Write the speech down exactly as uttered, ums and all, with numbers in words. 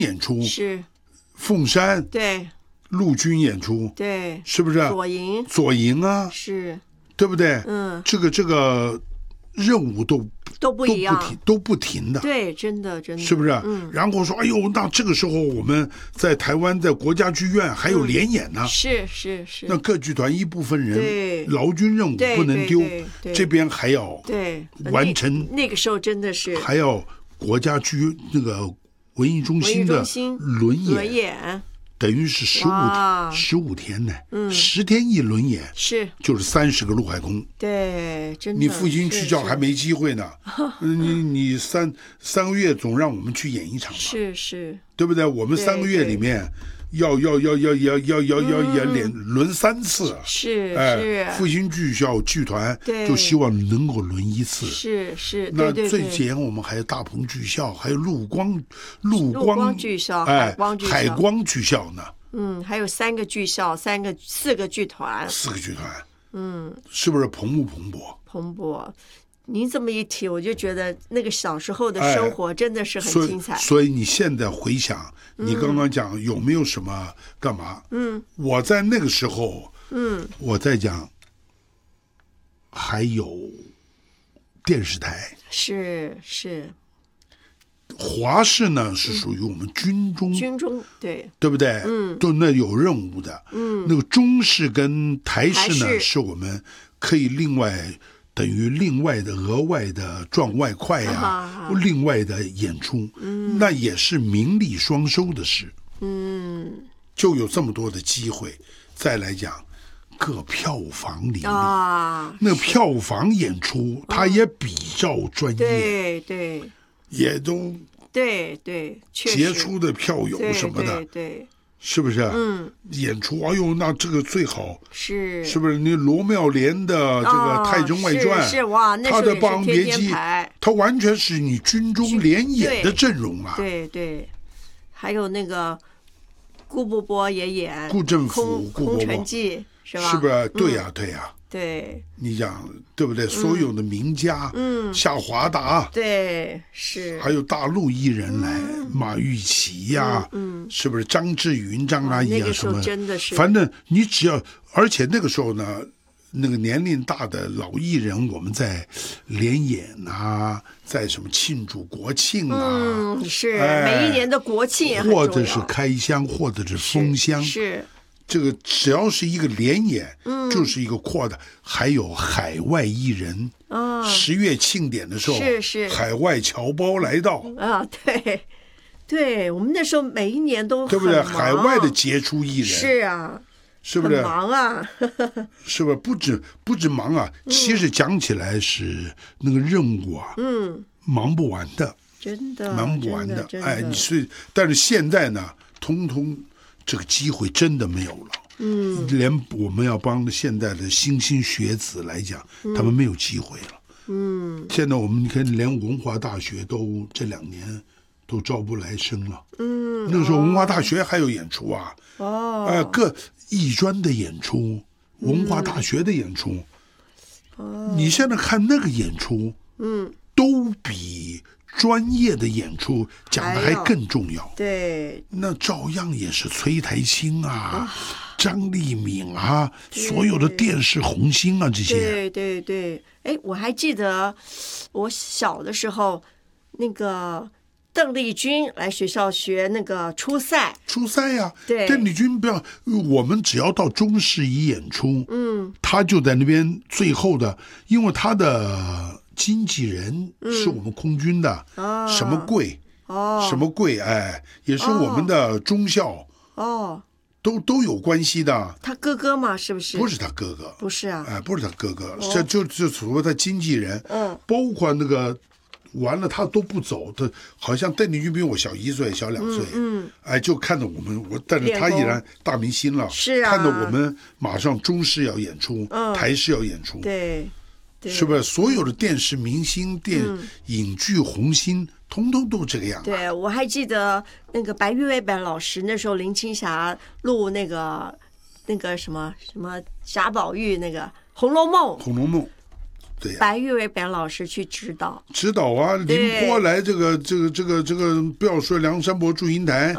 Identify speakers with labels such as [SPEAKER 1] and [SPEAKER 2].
[SPEAKER 1] 演出
[SPEAKER 2] 是
[SPEAKER 1] 凤山
[SPEAKER 2] 对
[SPEAKER 1] 陆军演出，
[SPEAKER 2] 对，
[SPEAKER 1] 是不是？
[SPEAKER 2] 左营
[SPEAKER 1] 左营啊，
[SPEAKER 2] 是，
[SPEAKER 1] 对不对？
[SPEAKER 2] 嗯，
[SPEAKER 1] 这个这个任务都
[SPEAKER 2] 都不一样，
[SPEAKER 1] 都不停都不停的，
[SPEAKER 2] 对，真的真的，
[SPEAKER 1] 是不是？
[SPEAKER 2] 嗯，
[SPEAKER 1] 然后说，哎呦，那这个时候我们在台湾在国家剧院还有联演呢，
[SPEAKER 2] 嗯、是是是，
[SPEAKER 1] 那各剧团一部分人
[SPEAKER 2] 对
[SPEAKER 1] 劳军任务不能丢，这边还要
[SPEAKER 2] 对
[SPEAKER 1] 完成
[SPEAKER 2] 那，那个时候真的是
[SPEAKER 1] 还要国家剧那个文艺中心的轮演，
[SPEAKER 2] 轮演
[SPEAKER 1] 等于是十五十五天呢，
[SPEAKER 2] 嗯，
[SPEAKER 1] 十天一轮演，
[SPEAKER 2] 是
[SPEAKER 1] 就是三十个陆海空，
[SPEAKER 2] 对，真的，
[SPEAKER 1] 你复兴剧校还没机会呢，你你三三个月总让我们去演一场吧，
[SPEAKER 2] 是是，
[SPEAKER 1] 对不对？我们三个月里面要要要要要要要要演连轮三次，
[SPEAKER 2] 是
[SPEAKER 1] 是复兴剧校剧团就希望能够轮一次，
[SPEAKER 2] 是是。
[SPEAKER 1] 那最前我们还有大鹏剧校，还有陆光陆
[SPEAKER 2] 光剧校，
[SPEAKER 1] 哎，
[SPEAKER 2] 光剧校，
[SPEAKER 1] 海光剧校呢。
[SPEAKER 2] 嗯，还有三个剧校，三个四个剧团，
[SPEAKER 1] 四个剧团，
[SPEAKER 2] 嗯，
[SPEAKER 1] 是不是蓬不蓬勃？
[SPEAKER 2] 蓬勃。您这么一提，我就觉得那个小时候的生活真的是很精彩。
[SPEAKER 1] 哎、所以，所以你现在回想，你刚刚讲有没有什么干嘛？
[SPEAKER 2] 嗯，
[SPEAKER 1] 我在那个时候，
[SPEAKER 2] 嗯，
[SPEAKER 1] 我在讲，还有电视台，
[SPEAKER 2] 是是。
[SPEAKER 1] 华视呢是属于我们军中，
[SPEAKER 2] 军中对，
[SPEAKER 1] 对不对？
[SPEAKER 2] 嗯，
[SPEAKER 1] 都那有任务的。
[SPEAKER 2] 嗯，
[SPEAKER 1] 那个中视跟台视呢，是我们可以另外。等于另外的额外的赚外快呀、啊，另外的演出，
[SPEAKER 2] 嗯，
[SPEAKER 1] 那也是名利双收的事。
[SPEAKER 2] 嗯，
[SPEAKER 1] 就有这么多的机会。再来讲，各票房里面
[SPEAKER 2] 啊，
[SPEAKER 1] 那票房演出，它也比照专业，
[SPEAKER 2] 对对，
[SPEAKER 1] 也都
[SPEAKER 2] 对对，
[SPEAKER 1] 杰出的票友什么的，
[SPEAKER 2] 对对。
[SPEAKER 1] 是不是？
[SPEAKER 2] 嗯，
[SPEAKER 1] 演出，哎呦，那这个最好
[SPEAKER 2] 是，
[SPEAKER 1] 是不是？你罗妙莲的这个《太真外传》
[SPEAKER 2] 哦，是, 是哇，那
[SPEAKER 1] 他的《霸王别姬》，他完全是你军中联演的阵容啊！
[SPEAKER 2] 对 对, 对，还有那个顾伯伯也演
[SPEAKER 1] 顾政府、
[SPEAKER 2] 顾伯伯，空城计是吧？
[SPEAKER 1] 是不是？对呀、啊，对呀、啊。
[SPEAKER 2] 对，
[SPEAKER 1] 你讲对不对？所有的名家，
[SPEAKER 2] 嗯，
[SPEAKER 1] 夏华达，
[SPEAKER 2] 对，是，
[SPEAKER 1] 还有大陆艺人来，嗯、马玉琪呀、啊
[SPEAKER 2] 嗯，嗯，
[SPEAKER 1] 是不是张志云、张阿姨啊、
[SPEAKER 2] 哦、
[SPEAKER 1] 什么？
[SPEAKER 2] 真的是，
[SPEAKER 1] 反正你只要，而且那个时候呢，那个年龄大的老艺人，我们在联演啊，在什么庆祝国庆啊，
[SPEAKER 2] 嗯，是、哎、每一年的国庆也很重要，
[SPEAKER 1] 或者是开箱，或者是封箱，
[SPEAKER 2] 是。是
[SPEAKER 1] 这个只要是一个联演，嗯，就是一个扩大，还有海外艺人
[SPEAKER 2] 啊，
[SPEAKER 1] 十月庆典的时候，
[SPEAKER 2] 是是，
[SPEAKER 1] 海外侨胞来到
[SPEAKER 2] 啊，对，对我们那时候每一年都
[SPEAKER 1] 对不对？海外的杰出艺人
[SPEAKER 2] 是啊，
[SPEAKER 1] 是不是
[SPEAKER 2] 忙啊？
[SPEAKER 1] 是不是不止不止忙啊？
[SPEAKER 2] 嗯、
[SPEAKER 1] 其实讲起来是那个任务啊，
[SPEAKER 2] 嗯，
[SPEAKER 1] 忙不完的，
[SPEAKER 2] 真的
[SPEAKER 1] 忙不完
[SPEAKER 2] 的。
[SPEAKER 1] 哎，你是，但是现在呢，通通。这个机会真的没有了，
[SPEAKER 2] 嗯，
[SPEAKER 1] 连我们要帮现在的莘莘学子来讲，嗯、他们没有机会了，
[SPEAKER 2] 嗯，
[SPEAKER 1] 现在我们看连文华大学都这两年都招不来生了，
[SPEAKER 2] 嗯，
[SPEAKER 1] 那个时候文华大学还有演出啊，
[SPEAKER 2] 哦，
[SPEAKER 1] 呃，各艺专的演出，文华大学的演出，
[SPEAKER 2] 哦，
[SPEAKER 1] 你现在看那个演出，
[SPEAKER 2] 嗯，
[SPEAKER 1] 都比。专业的演出讲的还更重要，
[SPEAKER 2] 对，
[SPEAKER 1] 那照样也是崔台青啊、啊张丽敏啊，所有的电视红星啊这些。
[SPEAKER 2] 对对对，哎，我还记得我小的时候，那个邓丽君来学校学那个初赛，
[SPEAKER 1] 初赛呀、啊，
[SPEAKER 2] 对，
[SPEAKER 1] 邓丽君不要，我们只要到中视一演出，
[SPEAKER 2] 嗯，
[SPEAKER 1] 他就在那边最后的，因为他的。经纪人是我们空军的，
[SPEAKER 2] 嗯、
[SPEAKER 1] 什么贵，
[SPEAKER 2] 哦，
[SPEAKER 1] 什么贵，哎，也是我们的中校，
[SPEAKER 2] 哦，
[SPEAKER 1] 都都有关系的。
[SPEAKER 2] 他哥哥嘛，是不是？
[SPEAKER 1] 不是他哥哥，
[SPEAKER 2] 不是啊，
[SPEAKER 1] 哎，不是他哥哥，这、哦、就就所谓他经纪人，
[SPEAKER 2] 嗯，
[SPEAKER 1] 包括那个完了他都不走，他好像邓丽君比我小一岁，小两岁，
[SPEAKER 2] 嗯，嗯
[SPEAKER 1] 哎，就看到我们，我但是他依然大明星了，
[SPEAKER 2] 是啊，
[SPEAKER 1] 看到我们马上中视要演出，
[SPEAKER 2] 嗯，
[SPEAKER 1] 台视要演出，
[SPEAKER 2] 对。
[SPEAKER 1] 是不是所有的电视明星、电影剧红星，通通都这个样、啊？
[SPEAKER 2] 对，我还记得那个白玉薇白老师那时候林青霞录那个那个什么什么贾宝玉那个《红楼梦》，
[SPEAKER 1] 《红楼梦》对、啊，
[SPEAKER 2] 白玉薇白老师去指导，
[SPEAKER 1] 指导啊，凌波来这个这个这个这个，不要说梁山伯祝英台，